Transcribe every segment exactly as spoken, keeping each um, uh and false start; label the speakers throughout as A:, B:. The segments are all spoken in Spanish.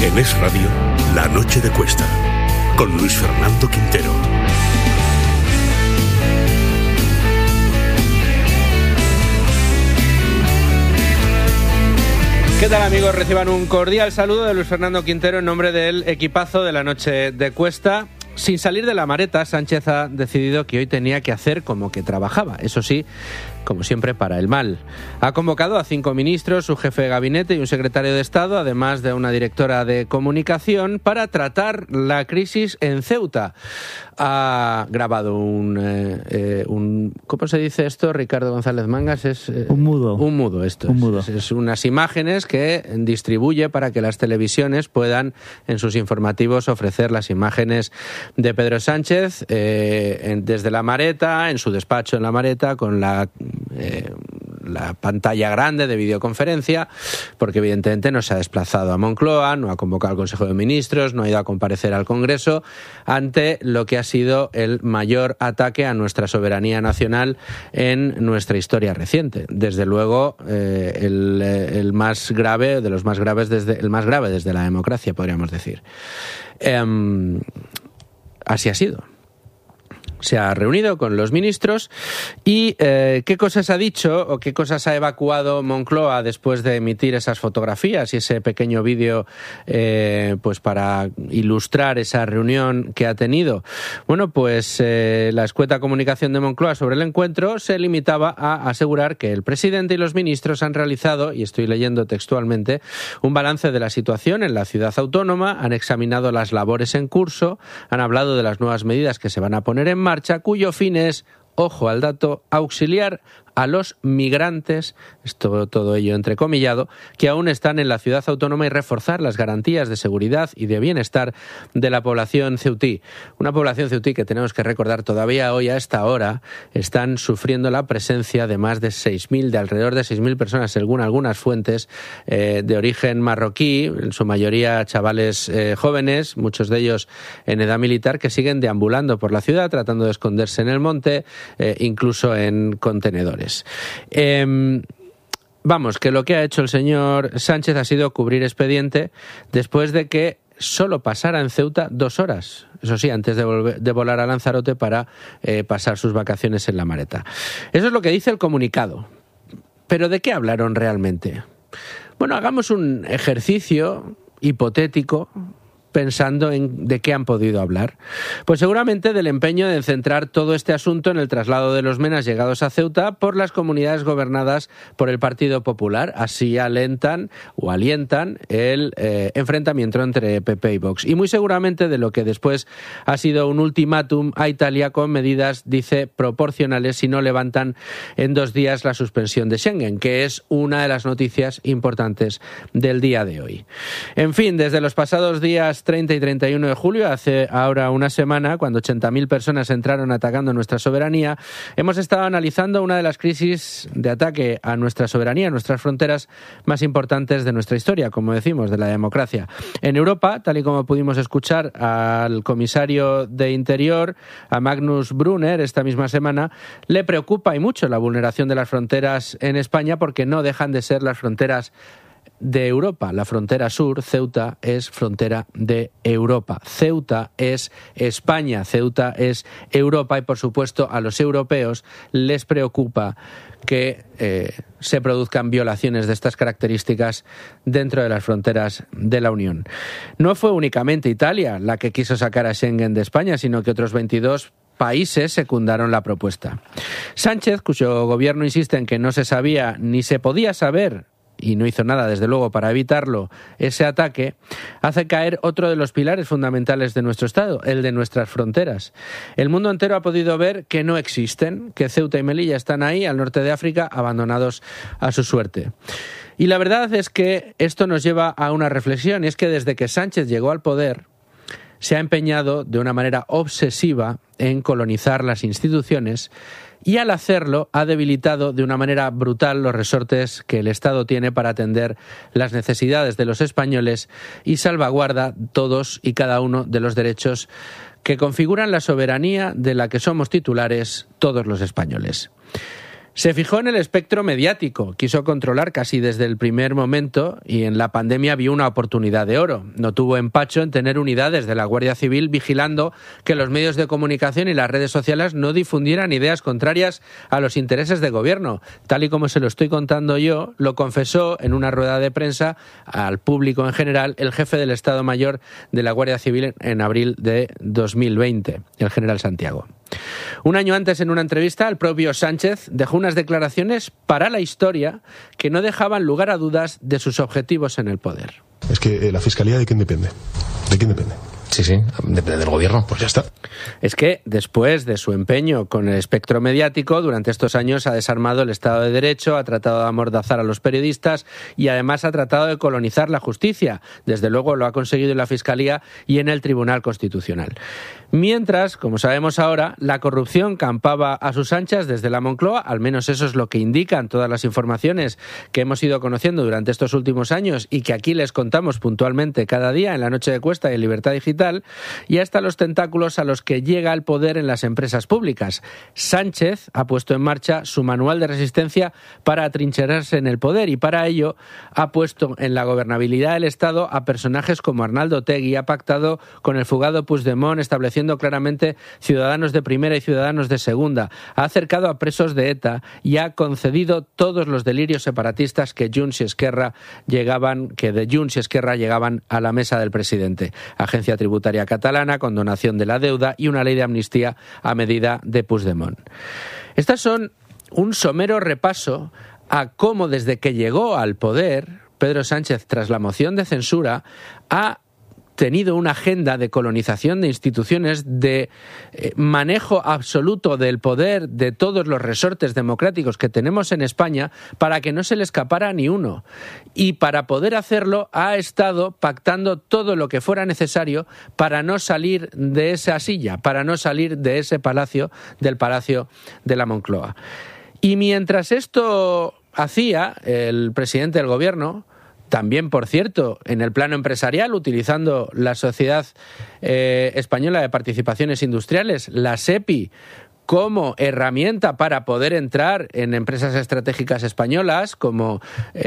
A: En Es Radio, La Noche de Cuesta, con Luis Fernando Quintero.
B: ¿Qué tal, amigos? Reciban un cordial saludo de Luis Fernando Quintero en nombre del equipazo de La Noche de Cuesta. Sin salir de la mareta, Sánchez ha decidido que hoy tenía que hacer como que trabajaba, eso sí, como siempre, para el mal. Ha convocado a cinco ministros, su jefe de gabinete y un secretario de Estado, además de una directora de comunicación, para tratar la crisis en Ceuta. Ha grabado un, eh, eh, un ¿cómo se dice esto, Ricardo González Mangas? Es eh,
C: un mudo.
B: Un mudo, esto.
C: Un mudo.
B: Es, es unas imágenes que distribuye para que las televisiones puedan, en sus informativos, ofrecer las imágenes de Pedro Sánchez eh, en, desde la Mareta, en su despacho en la Mareta, con la Eh, la pantalla grande de videoconferencia, porque evidentemente no se ha desplazado a Moncloa, no ha convocado al Consejo de Ministros, no ha ido a comparecer al Congreso ante lo que ha sido el mayor ataque a nuestra soberanía nacional en nuestra historia reciente. Desde luego, eh, el, el más grave, de los más graves desde el más grave desde la democracia, podríamos decir. Eh, así ha sido. Se ha reunido con los ministros y eh, ¿qué cosas ha dicho o qué cosas ha evacuado Moncloa después de emitir esas fotografías y ese pequeño vídeo eh, pues para ilustrar esa reunión que ha tenido? Bueno, pues eh, la escueta comunicación de Moncloa sobre el encuentro se limitaba a asegurar que el presidente y los ministros han realizado, y estoy leyendo textualmente, un balance de la situación en la ciudad autónoma, han examinado las labores en curso, han hablado de las nuevas medidas que se van a poner en marcha, marcha, cuyo fin es, ojo al dato, auxiliar a los migrantes, esto, todo ello entrecomillado, que aún están en la ciudad autónoma y reforzar las garantías de seguridad y de bienestar de la población ceutí. Una población ceutí que tenemos que recordar todavía hoy a esta hora están sufriendo la presencia de más de seis mil, de alrededor de seis mil personas, según algunas fuentes, eh, de origen marroquí, en su mayoría chavales eh, jóvenes, muchos de ellos en edad militar, que siguen deambulando por la ciudad tratando de esconderse en el monte, eh, incluso en contenedores. Eh, vamos, que lo que ha hecho el señor Sánchez ha sido cubrir expediente después de que solo pasara en Ceuta dos horas, eso sí, antes de, volver, de volar a Lanzarote para eh, pasar sus vacaciones en la Mareta. Eso es lo que dice el comunicado. ¿Pero de qué hablaron realmente? Bueno, hagamos un ejercicio hipotético pensando en de qué han podido hablar. Pues seguramente del empeño de centrar todo este asunto en el traslado de los menas llegados a Ceuta por las comunidades gobernadas por el Partido Popular. Así alentan o alientan el eh, enfrentamiento entre P P y Vox. Y muy seguramente de lo que después ha sido un ultimátum a Italia con medidas, dice, proporcionales si no levantan en dos días la suspensión de Schengen, que es una de las noticias importantes del día de hoy. En fin, desde los pasados días treinta y treinta y uno de julio, hace ahora una semana, cuando ochenta mil personas entraron atacando nuestra soberanía, hemos estado analizando una de las crisis de ataque a nuestra soberanía, a nuestras fronteras más importantes de nuestra historia, como decimos, de la democracia. En Europa, tal y como pudimos escuchar al comisario de Interior, a Magnus Brunner, esta misma semana, le preocupa y mucho la vulneración de las fronteras en España porque no dejan de ser las fronteras de Europa. La frontera sur, Ceuta, es frontera de Europa. Ceuta es España, Ceuta es Europa y, por supuesto, a los europeos les preocupa que eh, se produzcan violaciones de estas características dentro de las fronteras de la Unión. No fue únicamente Italia la que quiso sacar a Schengen de España, sino que otros veintidós países secundaron la propuesta. Sánchez, cuyo gobierno insiste en que no se sabía ni se podía saber, y no hizo nada, desde luego, para evitarlo, ese ataque, hace caer otro de los pilares fundamentales de nuestro Estado, el de nuestras fronteras. El mundo entero ha podido ver que no existen, que Ceuta y Melilla están ahí, al norte de África, abandonados a su suerte. Y la verdad es que esto nos lleva a una reflexión, y es que desde que Sánchez llegó al poder, se ha empeñado de una manera obsesiva en colonizar las instituciones y al hacerlo ha debilitado de una manera brutal los resortes que el Estado tiene para atender las necesidades de los españoles y salvaguarda todos y cada uno de los derechos que configuran la soberanía de la que somos titulares todos los españoles. Se fijó en el espectro mediático, quiso controlar casi desde el primer momento y en la pandemia vio una oportunidad de oro. No tuvo empacho en tener unidades de la Guardia Civil vigilando que los medios de comunicación y las redes sociales no difundieran ideas contrarias a los intereses de gobierno. Tal y como se lo estoy contando yo, lo confesó en una rueda de prensa al público en general el jefe del Estado Mayor de la Guardia Civil en abril de dos mil veinte, el general Santiago. Un año antes, en una entrevista, el propio Sánchez dejó unas declaraciones para la historia que no dejaban lugar a dudas de sus objetivos en el poder.
C: Es que eh, la Fiscalía, ¿de quién depende? ¿De quién depende?
D: Sí, sí, depende del gobierno.
C: Pues ya está.
B: Es que, después de su empeño con el espectro mediático, durante estos años ha desarmado el Estado de Derecho, ha tratado de amordazar a los periodistas y además ha tratado de colonizar la justicia. Desde luego lo ha conseguido en la Fiscalía y en el Tribunal Constitucional. Mientras, como sabemos ahora, la corrupción campaba a sus anchas desde la Moncloa, al menos eso es lo que indican todas las informaciones que hemos ido conociendo durante estos últimos años y que aquí les contamos puntualmente cada día en La Noche de Cuesta y en Libertad Digital, y hasta los tentáculos a los que llega el poder en las empresas públicas. Sánchez ha puesto en marcha su manual de resistencia para atrincherarse en el poder y para ello ha puesto en la gobernabilidad del Estado a personajes como Arnaldo Otegi, ha pactado con el fugado Puigdemont, estableciendo claramente ciudadanos de primera y ciudadanos de segunda, ha acercado a presos de ETA y ha concedido todos los delirios separatistas que Junts y Esquerra llegaban, que de Junts y Esquerra llegaban a la mesa del presidente. Agencia tributaria catalana, condonación de la deuda y una ley de amnistía a medida de Puigdemont. Estas son un somero repaso a cómo desde que llegó al poder, Pedro Sánchez, tras la moción de censura, ha tenido una agenda de colonización de instituciones, de eh, manejo absoluto del poder de todos los resortes democráticos que tenemos en España para que no se le escapara ni uno. Y para poder hacerlo ha estado pactando todo lo que fuera necesario para no salir de esa silla, para no salir de ese palacio, del Palacio de la Moncloa. Y mientras esto hacía el presidente del gobierno, también, por cierto, en el plano empresarial, utilizando la Sociedad eh, Española de Participaciones Industriales, la SEPI, como herramienta para poder entrar en empresas estratégicas españolas como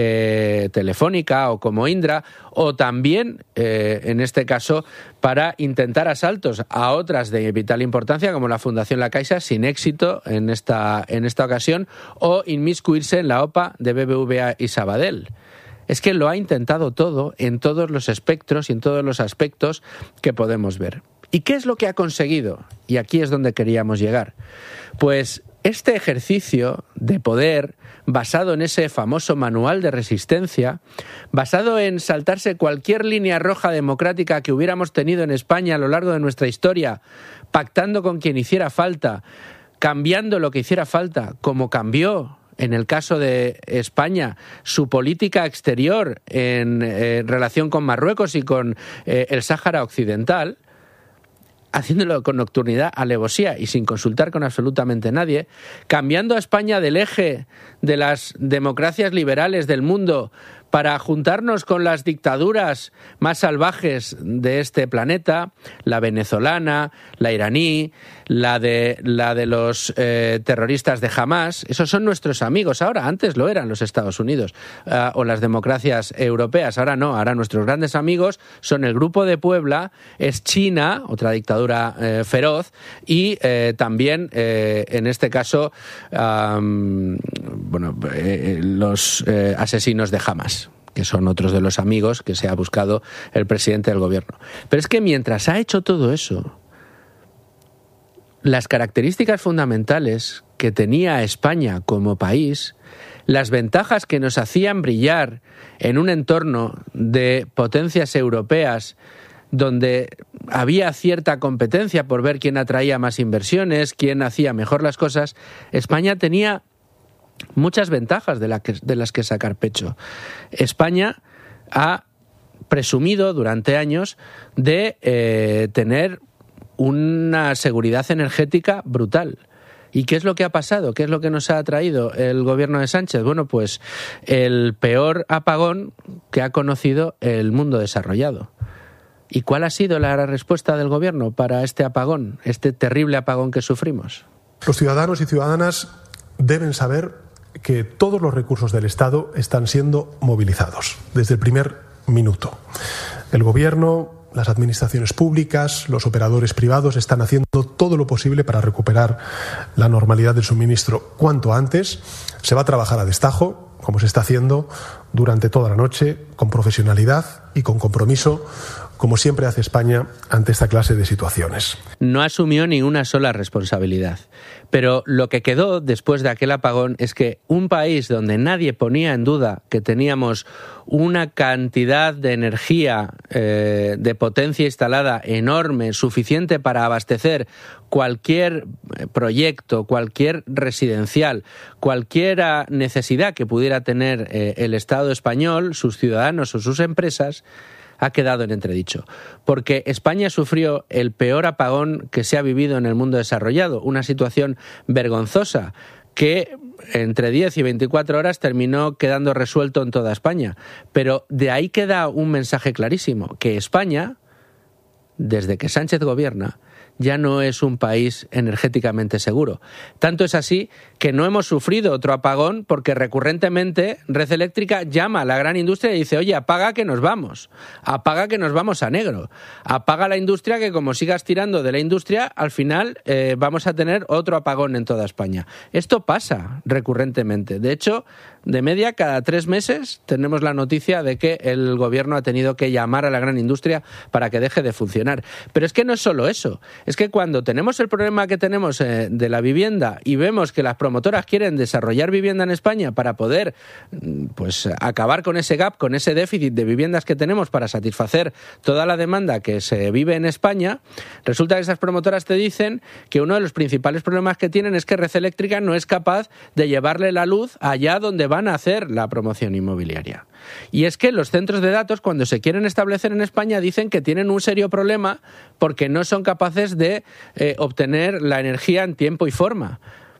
B: eh, Telefónica o como Indra, o también, eh, en este caso, para intentar asaltos a otras de vital importancia como la Fundación La Caixa, sin éxito en esta, en esta ocasión, o inmiscuirse en la OPA de B B V A y Sabadell. Es que lo ha intentado todo en todos los espectros y en todos los aspectos que podemos ver. ¿Y qué es lo que ha conseguido? Y aquí es donde queríamos llegar. Pues este ejercicio de poder, basado en ese famoso manual de resistencia, basado en saltarse cualquier línea roja democrática que hubiéramos tenido en España a lo largo de nuestra historia, pactando con quien hiciera falta, cambiando lo que hiciera falta, como cambió en el caso de España, su política exterior en eh, relación con Marruecos y con eh, el Sáhara Occidental, haciéndolo con nocturnidad, alevosía y sin consultar con absolutamente nadie, cambiando a España del eje de las democracias liberales del mundo para juntarnos con las dictaduras más salvajes de este planeta, la venezolana, la iraní, la de, la de los eh, terroristas de Hamás. Esos son nuestros amigos ahora. Antes lo eran los Estados Unidos uh, o las democracias europeas. Ahora no. Ahora nuestros grandes amigos son el Grupo de Puebla, es China, otra dictadura eh, feroz, y eh, también, eh, en este caso, um, bueno, eh, los eh, asesinos de Hamás, que son otros de los amigos que se ha buscado el presidente del gobierno. Pero es que mientras ha hecho todo eso, las características fundamentales que tenía España como país, las ventajas que nos hacían brillar en un entorno de potencias europeas donde había cierta competencia por ver quién atraía más inversiones, quién hacía mejor las cosas, España tenía muchas ventajas de, la que, de las que sacar pecho. España ha presumido durante años de eh, tener una seguridad energética brutal. ¿Y qué es lo que ha pasado? ¿Qué es lo que nos ha traído el gobierno de Sánchez? Bueno, pues el peor apagón que ha conocido el mundo desarrollado. ¿Y cuál ha sido la respuesta del gobierno para este apagón, este terrible apagón que sufrimos?
C: Los ciudadanos y ciudadanas deben saber que todos los recursos del Estado están siendo movilizados desde el primer minuto. El Gobierno, las administraciones públicas, los operadores privados están haciendo todo lo posible para recuperar la normalidad del suministro cuanto antes. Se va a trabajar a destajo, como se está haciendo durante toda la noche, con profesionalidad y con compromiso, como siempre hace España ante esta clase de situaciones.
B: No asumió ni una sola responsabilidad. Pero lo que quedó después de aquel apagón es que un país donde nadie ponía en duda que teníamos una cantidad de energía, eh, de potencia instalada enorme, suficiente para abastecer cualquier proyecto, cualquier residencial, cualquier necesidad que pudiera tener eh, el Estado español, sus ciudadanos o sus empresas, ha quedado en entredicho. Porque España sufrió el peor apagón que se ha vivido en el mundo desarrollado, una situación vergonzosa que entre diez y veinticuatro horas terminó quedando resuelto en toda España. Pero de ahí queda un mensaje clarísimo, que España, desde que Sánchez gobierna, ya no es un país energéticamente seguro. Tanto es así que no hemos sufrido otro apagón porque recurrentemente Red Eléctrica llama a la gran industria y dice: oye, apaga que nos vamos, apaga que nos vamos a negro, apaga la industria, que como sigas tirando de la industria, al final eh, vamos a tener otro apagón en toda España. Esto pasa recurrentemente. De hecho, de media, cada tres meses tenemos la noticia de que el gobierno ha tenido que llamar a la gran industria para que deje de funcionar. Pero es que no es solo eso. Es que cuando tenemos el problema que tenemos eh, de la vivienda y vemos que las promotoras quieren desarrollar vivienda en España para poder pues acabar con ese gap, con ese déficit de viviendas que tenemos para satisfacer toda la demanda que se vive en España, resulta que esas promotoras te dicen que uno de los principales problemas que tienen es que Red Eléctrica no es capaz de llevarle la luz allá donde van a hacer la promoción inmobiliaria. Y es que los centros de datos, cuando se quieren establecer en España, dicen que tienen un serio problema porque no son capaces de eh, obtener la energía en tiempo y forma.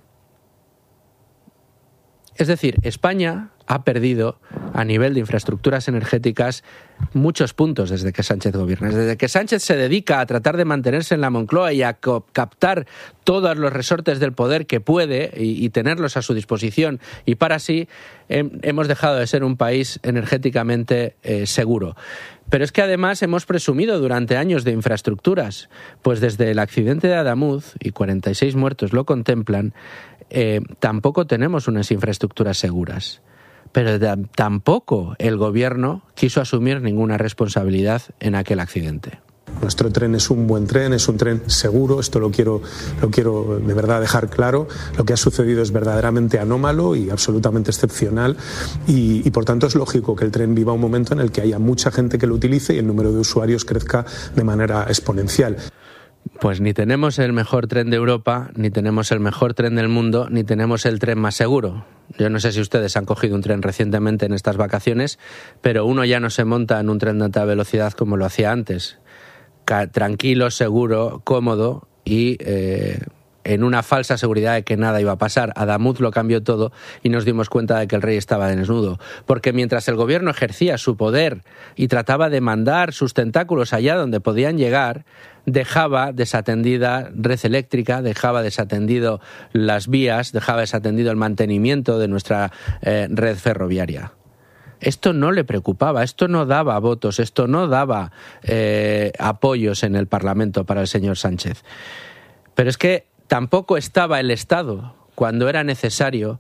B: Es decir, España ha perdido a nivel de infraestructuras energéticas muchos puntos desde que Sánchez gobierna. Desde que Sánchez se dedica a tratar de mantenerse en la Moncloa y a captar todos los resortes del poder que puede y, y tenerlos a su disposición, y para sí he, hemos dejado de ser un país energéticamente eh, seguro. Pero es que además hemos presumido durante años de infraestructuras, pues desde el accidente de Adamuz, y cuarenta y seis muertos lo contemplan, eh, tampoco tenemos unas infraestructuras seguras. Pero tampoco el gobierno quiso asumir ninguna responsabilidad en aquel accidente.
E: Nuestro tren es un buen tren, es un tren seguro, esto lo quiero, lo quiero de verdad dejar claro. Lo que ha sucedido es verdaderamente anómalo y absolutamente excepcional y, y por tanto es lógico que el tren viva un momento en el que haya mucha gente que lo utilice y el número de usuarios crezca de manera exponencial.
B: Pues ni tenemos el mejor tren de Europa, ni tenemos el mejor tren del mundo, ni tenemos el tren más seguro. Yo no sé si ustedes han cogido un tren recientemente en estas vacaciones, pero uno ya no se monta en un tren de alta velocidad como lo hacía antes. Tranquilo, seguro, cómodo y eh, en una falsa seguridad de que nada iba a pasar. Adamuz lo cambió todo y nos dimos cuenta de que el rey estaba desnudo. Porque mientras el gobierno ejercía su poder y trataba de mandar sus tentáculos allá donde podían llegar, dejaba desatendida Red Eléctrica, dejaba desatendido las vías, dejaba desatendido el mantenimiento de nuestra eh, red ferroviaria. Esto no le preocupaba, esto no daba votos, esto no daba eh, apoyos en el Parlamento para el señor Sánchez. Pero es que tampoco estaba el Estado cuando era necesario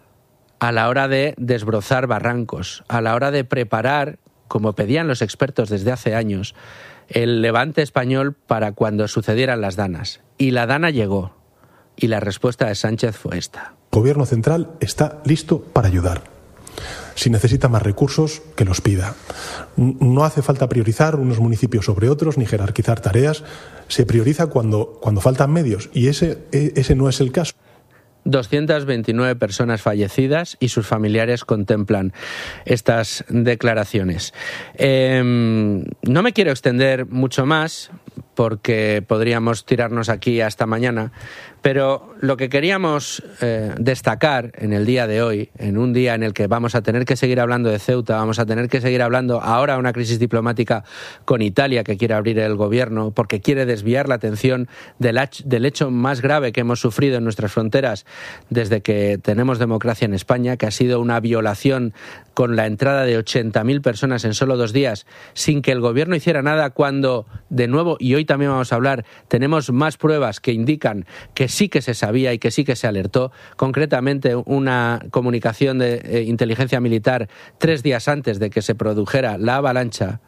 B: a la hora de desbrozar barrancos, a la hora de preparar, como pedían los expertos desde hace años, el levante español para cuando sucedieran las danas. Y la dana llegó, y la respuesta de Sánchez fue esta.
C: El Gobierno central está listo para ayudar. Si necesita más recursos, que los pida. No hace falta priorizar unos municipios sobre otros ni jerarquizar tareas. Se prioriza cuando, cuando faltan medios, y ese, ese no es el caso.
B: doscientas veintinueve personas fallecidas y sus familiares contemplan estas declaraciones. Eh, no me quiero extender mucho más porque podríamos tirarnos aquí hasta mañana, pero Pero lo que queríamos eh, destacar en el día de hoy, en un día en el que vamos a tener que seguir hablando de Ceuta, vamos a tener que seguir hablando ahora de una crisis diplomática con Italia que quiere abrir el gobierno porque quiere desviar la atención del, del hecho más grave que hemos sufrido en nuestras fronteras desde que tenemos democracia en España, que ha sido una violación con la entrada de ochenta mil personas en solo dos días sin que el gobierno hiciera nada, cuando, de nuevo, y hoy también vamos a hablar, tenemos más pruebas que indican que sí que se sabía y que sí que se alertó. Concretamente, una comunicación de eh, inteligencia militar tres días antes de que se produjera la avalancha.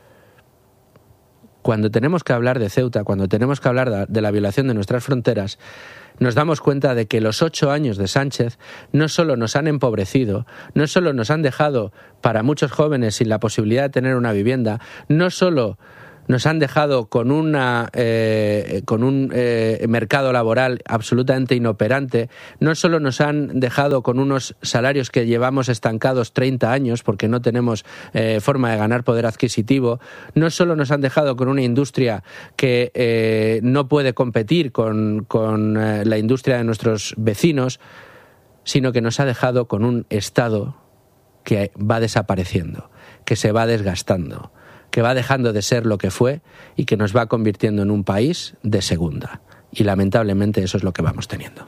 B: Cuando tenemos que hablar de Ceuta, cuando tenemos que hablar de la violación de nuestras fronteras, nos damos cuenta de que los ocho años de Sánchez no solo nos han empobrecido, no solo nos han dejado para muchos jóvenes sin la posibilidad de tener una vivienda, no solo nos han dejado con una eh, con un eh, mercado laboral absolutamente inoperante, no solo nos han dejado con unos salarios que llevamos estancados treinta años porque no tenemos eh, forma de ganar poder adquisitivo, no solo nos han dejado con una industria que eh, no puede competir con, con eh, la industria de nuestros vecinos, sino que nos ha dejado con un Estado que va desapareciendo, que se va desgastando, que va dejando de ser lo que fue y que nos va convirtiendo en un país de segunda. Y lamentablemente eso es lo que vamos teniendo.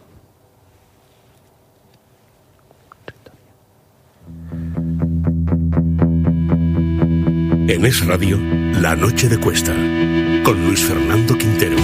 A: En Es Radio, La Noche de Cuesta, con Luis Fernando Quintero.